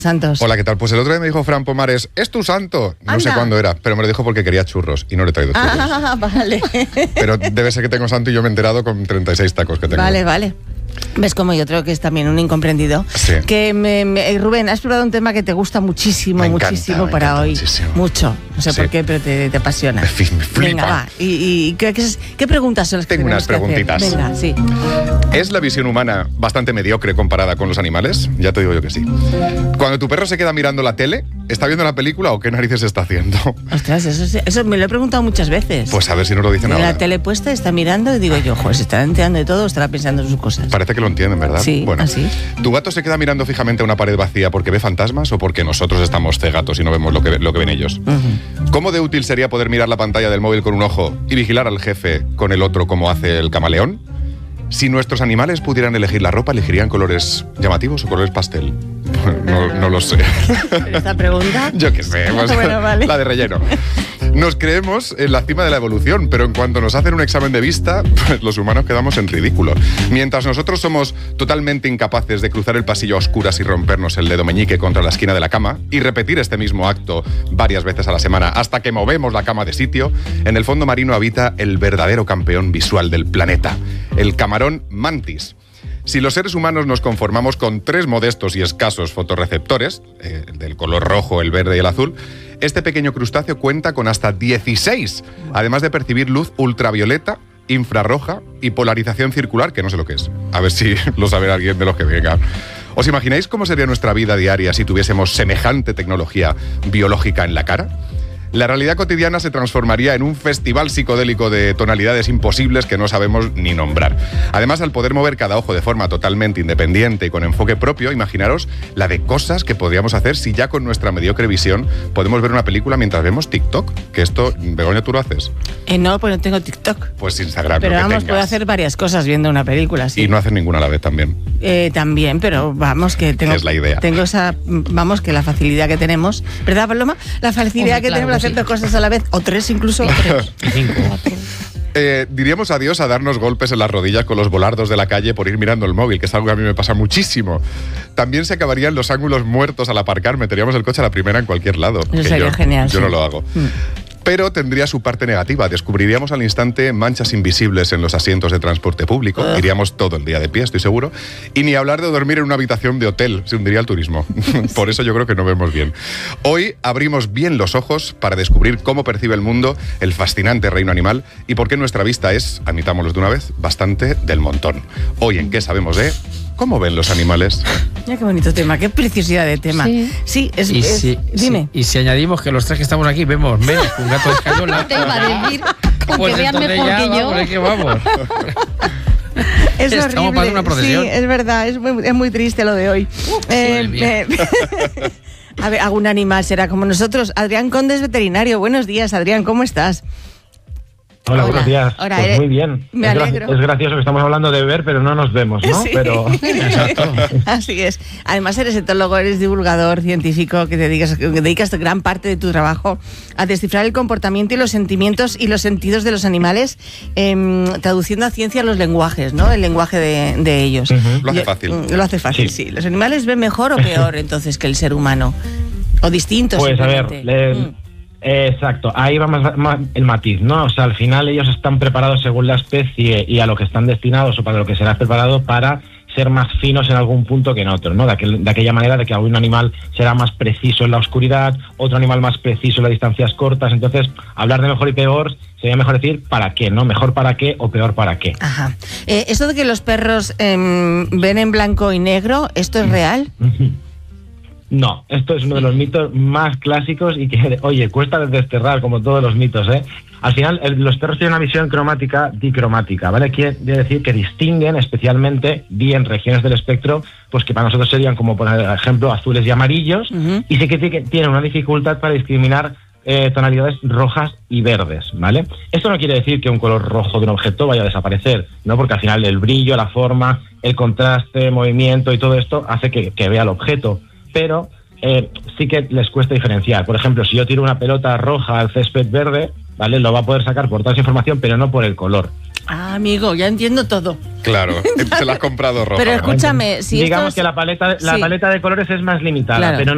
Santos. Hola, ¿qué tal? Pues el otro día me dijo Fran Pomares, es tu santo. No Anda. sé cuándo era, pero me lo dijo porque quería churros y no le he traído churros. Ah, vale. Pero debe ser que tengo santo y yo me he enterado con 36 tacos que tengo. Vale. ¿Ves como yo creo que es también un incomprendido? Sí. Que Rubén, has probado un tema que te gusta muchísimo, Me encanta, muchísimo me para encanta hoy. muchísimo. Mucho. No sé Sí. por qué, pero te apasiona. Me flipa. Venga, va. ¿Y qué preguntas son las que Tengo unas tenemos que hacer? preguntitas. Venga, sí. ¿Es la visión humana bastante mediocre comparada con los animales? Ya te digo yo que sí. Cuando tu perro se queda mirando la tele, ¿está viendo la película o qué narices está haciendo? Ostras, eso me lo he preguntado muchas veces. Pues a ver si nos lo dicen Tiene ahora. la tele puesta, está mirando y digo yo, joder, se estará enterando de todo o estará pensando en sus cosas. Parece que lo entienden, ¿verdad? Sí, Bueno, así. ¿Tu gato se queda mirando fijamente a una pared vacía porque ve fantasmas o porque nosotros estamos cegatos y no vemos lo que ven ellos? ¿Cómo de útil sería poder mirar la pantalla del móvil con un ojo y vigilar al jefe con el otro como hace el camaleón? Si nuestros animales pudieran elegir la ropa, ¿elegirían colores llamativos o colores pastel? No lo sé. Pero esta pregunta... Yo qué sé, pues, Bueno, vale. la de relleno. Nos creemos en la cima de la evolución, pero en cuanto nos hacen un examen de vista, pues los humanos quedamos en ridículo. Mientras nosotros somos totalmente incapaces de cruzar el pasillo a oscuras y rompernos el dedo meñique contra la esquina de la cama y repetir este mismo acto varias veces a la semana hasta que movemos la cama de sitio, en el fondo marino habita el verdadero campeón visual del planeta, el camarón mantis. Si los seres humanos nos conformamos con 3 modestos y escasos fotorreceptores, del color rojo, el verde y el azul, este pequeño crustáceo cuenta con hasta 16, además de percibir luz ultravioleta, infrarroja y polarización circular, que no sé lo que es. A ver si lo sabe alguien de los que venga. ¿Os imagináis cómo sería nuestra vida diaria si tuviésemos semejante tecnología biológica en la cara? La realidad cotidiana se transformaría en un festival psicodélico de tonalidades imposibles que no sabemos ni nombrar. Además, al poder mover cada ojo de forma totalmente independiente y con enfoque propio, imaginaros la de cosas que podríamos hacer si ya con nuestra mediocre visión podemos ver una película mientras vemos TikTok. Que esto, Begoña, ¿tú lo haces? No, pues no tengo TikTok. Pues Instagram, Pero lo que vamos, tengas. puedo hacer varias cosas viendo una película, sí. Y no hacer ninguna a la vez también. También, pero vamos, que tengo... Es la idea. Tengo esa... Vamos, que la facilidad que tenemos... ¿Verdad, Paloma? La facilidad Hombre, que claro tenemos de hacer que 2 cosas a la vez, o 3 incluso. 5. Diríamos adiós a darnos golpes en las rodillas con los volardos de la calle por ir mirando el móvil, que es algo que a mí me pasa muchísimo. También se acabarían los ángulos muertos al aparcar, meteríamos el coche a la primera en cualquier lado. Eso que sería genial, Yo sí. no lo hago. Pero tendría su parte negativa. Descubriríamos al instante manchas invisibles en los asientos de transporte público. Iríamos todo el día de pie, estoy seguro. Y ni hablar de dormir en una habitación de hotel. Se hundiría el turismo. Por eso yo creo que no vemos bien. Hoy abrimos bien los ojos para descubrir cómo percibe el mundo el fascinante reino animal y por qué nuestra vista es, admitámoslo de una vez, bastante del montón. Hoy en ¿Qué sabemos de? ¿Cómo ven los animales? Mira qué bonito tema, qué preciosidad de tema. Sí, dime. Y si añadimos que los 3 que estamos aquí vemos menos que un gato de escayola, Te iba a decir, con pues que vean entonces mejor ya que yo. vamos, es que vamos. Es Estamos horrible. para una procesión. Sí, es verdad, es muy triste lo de hoy. madre mía. A ver, algún animal será como nosotros. Adrián Conde es veterinario. Buenos días, Adrián, ¿cómo estás? Hola, buenos días. Hola, Pues muy bien. me alegro. Es gracioso que estamos hablando de ver, pero no nos vemos, ¿no? Sí. Pero Así es. Además eres etólogo, eres divulgador científico que dedicas gran parte de tu trabajo a descifrar el comportamiento y los sentimientos y los sentidos de los animales, traduciendo a ciencia los lenguajes, ¿no? El lenguaje de ellos. Lo hace fácil. Lo hace fácil, sí. ¿Los animales ven mejor o peor entonces que el ser humano? ¿O distintos? pues a ver, simplemente? exacto, ahí va más el matiz, ¿no? O sea, al final ellos están preparados según la especie y a lo que están destinados o para lo que será preparado para ser más finos en algún punto que en otro, ¿no? De aquella manera de que algún animal será más preciso en la oscuridad, otro animal más preciso en las distancias cortas. Entonces, hablar de mejor y peor sería mejor decir para qué, ¿no? Mejor para qué o peor para qué. Ajá. Esto de que los perros ven en blanco y negro, ¿esto es real? No, esto es uno de los mitos más clásicos y que, oye, cuesta desterrar como todos los mitos, ¿eh? Al final, los perros tienen una visión cromática dicromática, ¿vale? Quiere decir que distinguen especialmente bien regiones del espectro, pues que para nosotros serían como, por ejemplo, azules y amarillos, y sí que tienen una dificultad para discriminar tonalidades rojas y verdes, ¿vale? Esto no quiere decir que un color rojo de un objeto vaya a desaparecer, ¿no? Porque al final el brillo, la forma, el contraste, el movimiento y todo esto hace que vea el objeto. Pero sí que les cuesta diferenciar. Por ejemplo, si yo tiro una pelota roja al césped verde, ¿vale? Lo va a poder sacar por toda esa información, pero no por el color. Ah, amigo, ya entiendo todo. Claro, se la has comprado roja. Pero escúchame, si digamos estos... que la paleta de colores es más limitada, Claro. pero